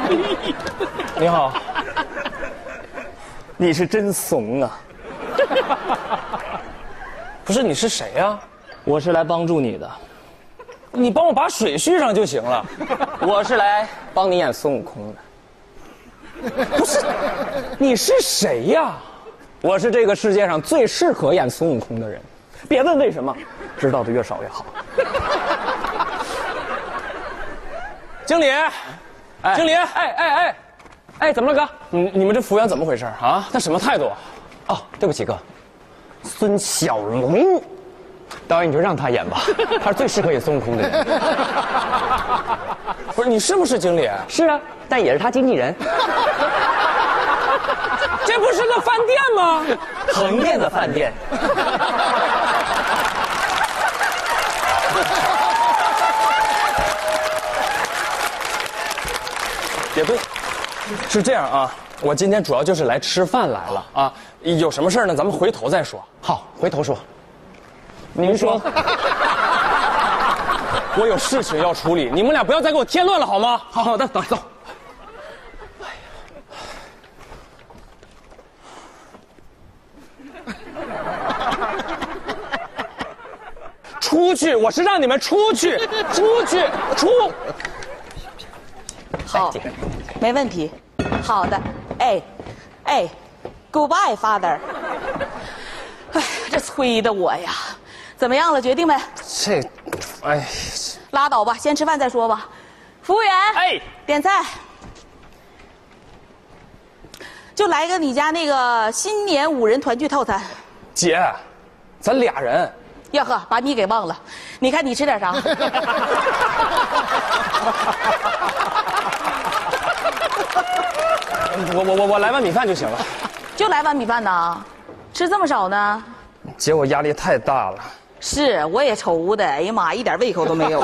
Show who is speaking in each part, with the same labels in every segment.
Speaker 1: 你好，你是真怂啊！不是，你是谁呀？我是来帮助你的。你帮我把水续上就行了。我是来帮你演孙悟空的。不是，你是谁呀？我是这个世界上最适合演孙悟空的人。别问为什么，知道的越少越好。经理，经理，哎，怎么了哥？你们这服务员怎么回事啊？他什么态度？
Speaker 2: 哦，对不起哥，孙小龙，导演你就让他演吧，他是最适合演孙悟空的人。
Speaker 1: 不是，你是不是经理？
Speaker 2: 是啊，但也是他经纪人。
Speaker 1: 这不是个饭店吗？
Speaker 2: 横店的饭店。
Speaker 1: 别动，是这样啊，我今天主要就是来吃饭来了啊，有什么事呢，咱们回头再说。
Speaker 2: 好，回头说。
Speaker 1: 您说，我有事情要处理，你们俩不要再给我添乱了，好吗？
Speaker 2: 好的，走。
Speaker 1: 出去！我是让你们出去，出！
Speaker 3: 好，没问题。好的，哎 ，Goodbye, father。哎，这催的我呀，怎么样了？决定没？
Speaker 1: 哎，
Speaker 3: 拉倒吧，先吃饭再说吧。服务员，
Speaker 1: 哎，
Speaker 3: 点菜。就来个你家那个新年5人团聚套餐。
Speaker 1: 姐，咱俩人。
Speaker 3: 呀呵，把你给忘了。你看你吃点啥？
Speaker 1: 我来碗米饭就行了。
Speaker 3: 就来碗米饭呐？吃这么少呢？
Speaker 1: 姐，我压力太大了。
Speaker 3: 是，我也愁的。哎呀妈，一点胃口都没有。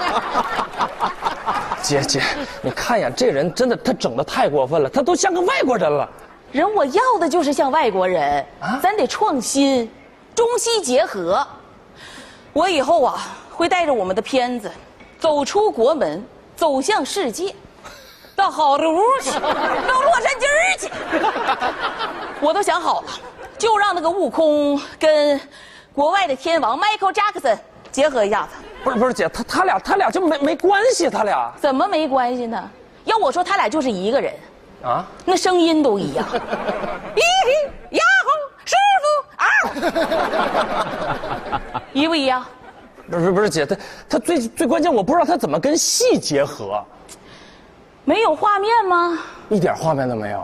Speaker 1: 姐，你看呀，这人真的他整的太过分了，他都像个外国人了。
Speaker 3: 人我要的就是像外国人啊，咱得创新，中西结合。我以后啊会带着我们的片子，走出国门，走向世界，到好莱坞去，到洛杉矶去。我都想好了，就让那个悟空跟国外的天王 Michael Jackson 结合一下子。
Speaker 1: 不是姐，他俩就没关系，他俩
Speaker 3: 怎么没关系呢？要我说，他俩就是一个人
Speaker 1: 啊，
Speaker 3: 那声音都一样。咦嘿呀吼，师傅啊，一不一样？
Speaker 1: 不是姐，他最关键，我不知道他怎么跟戏结合。
Speaker 3: 没有画面吗？
Speaker 1: 一点画面都没有。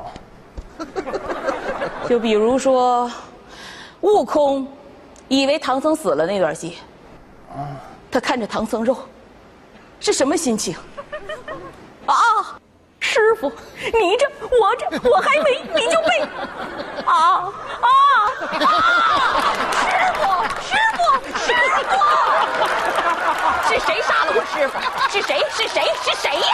Speaker 3: 就比如说，悟空以为唐僧死了那段戏，他看着唐僧肉，是什么心情？啊，师傅，你这我这我还没，你就背，师傅，是谁杀了我师傅？是谁呀？